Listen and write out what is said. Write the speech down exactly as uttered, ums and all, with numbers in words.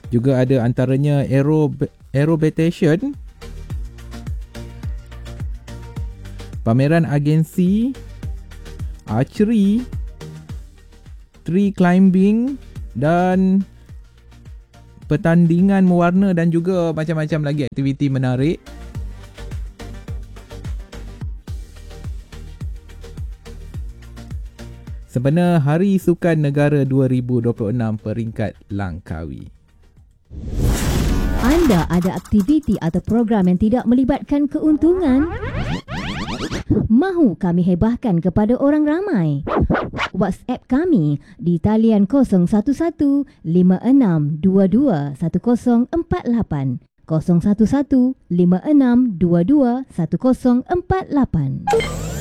Juga ada antaranya aero, aerobatation, pameran agensi, archery, tree climbing dan pertandingan mewarna dan juga macam-macam lagi aktiviti menarik. Sempena Hari Sukan Negara dua ribu dua puluh enam peringkat Langkawi. Anda ada aktiviti atau program yang tidak melibatkan keuntungan? Mahu kami hebahkan kepada orang ramai? WhatsApp kami di talian kosong satu satu lima enam dua dua satu kosong empat lapan, kosong satu satu lima enam dua dua satu kosong empat lapan.